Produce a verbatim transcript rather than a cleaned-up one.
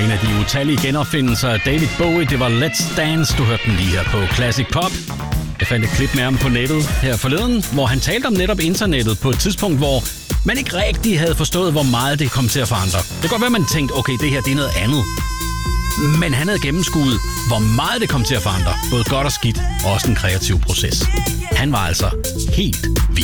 en af de utallige genopfindelser af David Bowie. Det var Let's Dance, du hørte den lige her på Classic Pop. Jeg fandt et klip med ham på nettet her forleden, hvor han talte om netop internettet på et tidspunkt, hvor man ikke rigtig havde forstået, hvor meget det kom til at forandre. Det kan godt være, man tænkte, okay, det her det er noget andet. Men han havde gennemskuet, hvor meget det kom til at forandre. Både godt og skidt, og også en kreativ proces. Han var altså helt vild.